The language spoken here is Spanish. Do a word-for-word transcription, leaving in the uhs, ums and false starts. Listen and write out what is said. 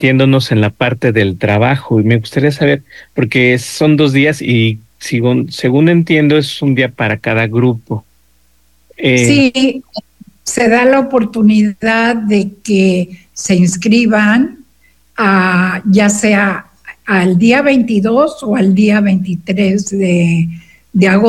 metiéndonos en la parte del trabajo y me gustaría saber, porque son dos días y según, según entiendo es un día para cada grupo. Eh, Sí, se da la oportunidad de que se inscriban a, ya sea al día veintidós o al día veintitrés de, de agosto